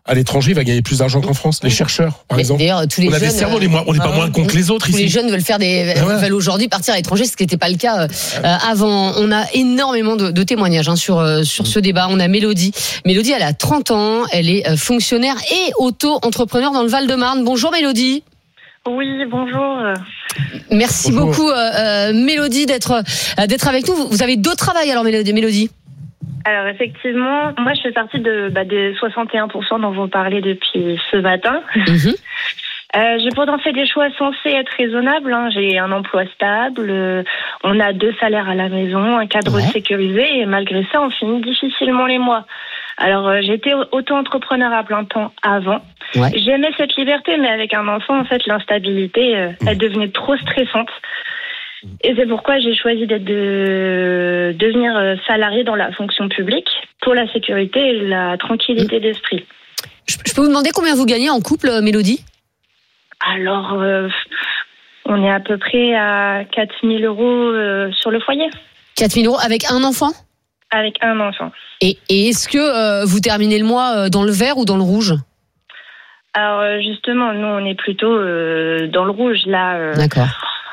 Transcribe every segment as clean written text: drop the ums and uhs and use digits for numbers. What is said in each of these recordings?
à l'étranger va gagner plus d'argent qu'en France. Les chercheurs, par exemple. D'ailleurs, tous les on a jeunes, des cerveaux, on n'est pas moins cons que les autres tous ici. les jeunes veulent aujourd'hui partir à l'étranger, ce qui n'était pas le cas avant. On a énormément de témoignages sur ce débat. On a Mélodie. Mélodie, elle a 30 ans, elle est fonctionnaire et auto-entrepreneur dans le Val-de-Marne. Bonjour Mélodie. Oui, bonjour. Merci beaucoup Mélodie d'être avec nous. Vous avez 2 travails alors Mélodie. Alors effectivement, moi je fais partie des 61% dont vous parlez depuis ce matin. J'ai pourtant fait des choix censés être raisonnables. J'ai un emploi stable, on a 2 salaires à la maison, un cadre sécurisé et malgré ça on finit difficilement les mois. Alors j'étais auto-entrepreneur à plein temps avant. J'aimais cette liberté, mais avec un enfant en fait l'instabilité elle devenait trop stressante. Et c'est pourquoi j'ai choisi de devenir salarié dans la fonction publique pour la sécurité et la tranquillité d'esprit. Je peux vous demander combien vous gagnez en couple, Mélodie ? Alors, on est à peu près à 4 000 € sur le foyer. 4 000 € avec un enfant ? Avec un enfant. Et est-ce que vous terminez le mois dans le vert ou dans le rouge ? Alors justement, nous on est plutôt dans le rouge là. D'accord.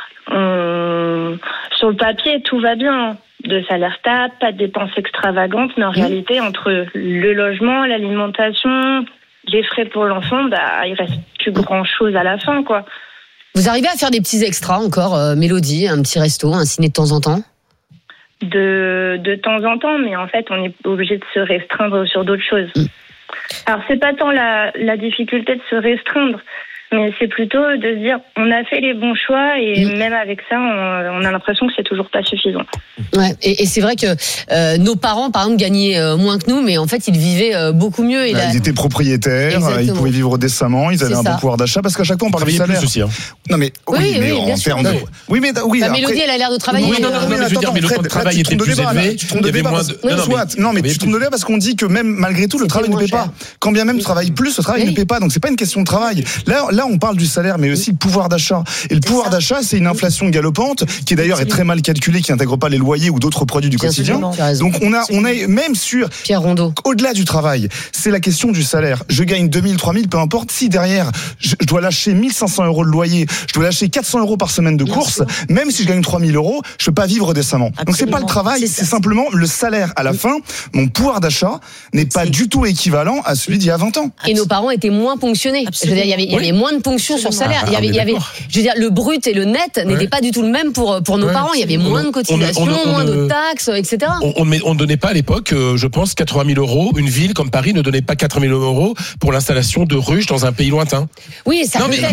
Sur le papier, tout va bien. De salaire stable, pas de dépenses extravagantes, mais en réalité, entre le logement, l'alimentation, les frais pour l'enfant, il reste plus grand-chose à la fin, quoi. Vous arrivez à faire des petits extras encore, Mélodie, un petit resto, un ciné de temps en temps ? De temps en temps, mais en fait, on est obligé de se restreindre sur d'autres choses. Alors, c'est pas tant la difficulté de se restreindre, mais c'est plutôt de se dire on a fait les bons choix et même avec ça on a l'impression que c'est toujours pas suffisant. Ouais, et c'est vrai que nos parents par exemple gagnaient moins que nous, mais en fait ils vivaient beaucoup mieux. Ils étaient propriétaires, ils pouvaient vivre décemment, ils avaient un bon pouvoir d'achat parce qu'à chaque fois on parle du salaire. Aussi, hein. Non mais oui, en termes de Mélodie elle a l'air de travailler. Oui, mais je veux dire, mais le temps de travail était plus élevé. Il y avait moins de. Non mais tu te trompes de débat parce qu'on dit que même malgré tout le travail ne paie pas. Quand bien même tu travailles plus, le travail ne paie pas. Donc c'est pas une question de travail. Là on parle du salaire, mais aussi le pouvoir d'achat. Et le pouvoir d'achat, c'est une inflation galopante qui d'ailleurs est très mal calculée, qui n'intègre pas les loyers ou d'autres produits du quotidien. Donc on a même sur Pierre Rondeau. Au-delà du travail, c'est la question du salaire. Je gagne 2000, 3000, peu importe. Si derrière je dois lâcher 1500 € de loyer, je dois lâcher 400 € par semaine de course, même si je gagne 3000 €, je peux pas vivre décemment. Donc c'est pas le travail, c'est simplement le salaire. À la fin, mon pouvoir d'achat n'est pas du tout équivalent à celui d'il y a 20 ans. Et nos parents étaient moins ponctionnés. Je veux dire, il y avait moins de ponctions sur salaire. Il y avait, je veux dire, le brut et le net n'étaient pas du tout le même pour nos parents. Il y avait moins de cotisations, moins de taxes, etc. On ne donnait pas à l'époque, je pense, 80 000 €. Une ville comme Paris ne donnait pas 80 000 € pour l'installation de ruches dans un pays lointain. Oui, ça c'est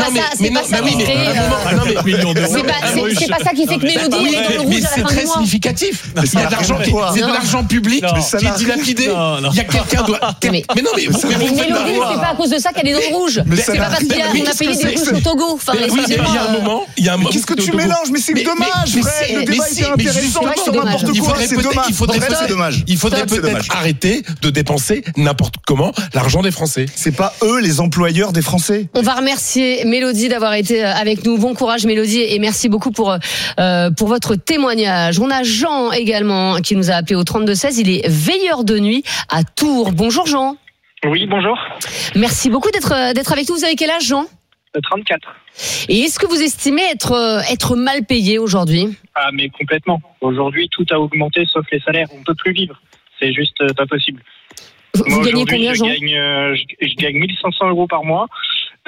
pas ça qui fait que Mélodie est dans le rouge. Mais c'est très significatif. Il y a de l'argent public qui est dilapidé. Il y a quelqu'un doit. Mais non, mais Mélodie, c'est pas à cause de ça qu'elle est dans le rouge. C'est pas parce qu'on a payé des ruches au Togo. Enfin, il y a un moment. Qu'est-ce que tu mélanges? Mais c'est dommage, Fred. Le débat était intéressant sur n'importe quoi. C'est dommage. Il faudrait peut-être arrêter de dépenser n'importe comment l'argent des Français. C'est pas eux les employeurs des Français. On va remercier Mélodie d'avoir été avec nous. Bon courage Mélodie et merci beaucoup pour votre témoignage. On a Jean également qui nous a appelé au 3216. Il est veilleur de nuit à Tours. Bonjour Jean. Oui, bonjour. Merci beaucoup d'être avec nous. Vous avez quel âge Jean ? 34. Et est-ce que vous estimez être mal payé aujourd'hui ? Ah, mais complètement. Aujourd'hui, tout a augmenté sauf les salaires. On ne peut plus vivre. C'est juste pas possible. Vous gagnez combien, Jean ? Je gagne 1500 € par mois. Net ?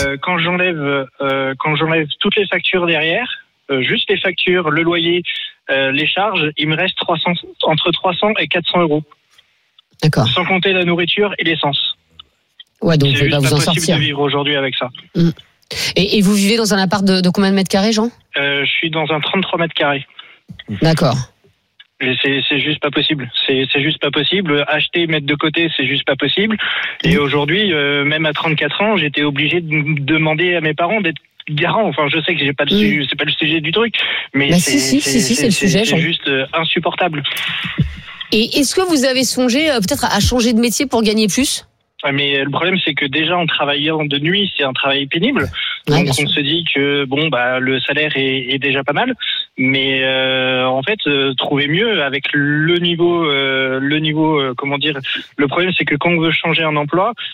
Quand j'enlève toutes les factures derrière, juste les factures, le loyer, les charges, il me reste entre 300 et 400 €. D'accord. Sans compter la nourriture et l'essence. Ouais, donc vous pouvez pas vous en sortir. C'est impossible de vivre aujourd'hui avec ça. Et vous vivez dans un appart de combien de mètres carrés, Jean ? Je suis dans un 33 mètres carrés. D'accord. C'est juste pas possible. C'est juste pas possible. Acheter, mettre de côté, c'est juste pas possible. Et aujourd'hui, même à 34 ans, j'étais obligé de demander à mes parents d'être garant. Enfin, je sais que c'est pas le sujet du truc, mais si, c'est le sujet. C'est juste insupportable. Et est-ce que vous avez songé peut-être à changer de métier pour gagner plus ? Mais le problème, c'est que déjà, en travaillant de nuit, c'est un travail pénible. Donc, on se dit que le salaire est déjà pas mal. Mais en fait, trouver mieux avec le niveau, le problème, c'est que quand on veut changer un emploi,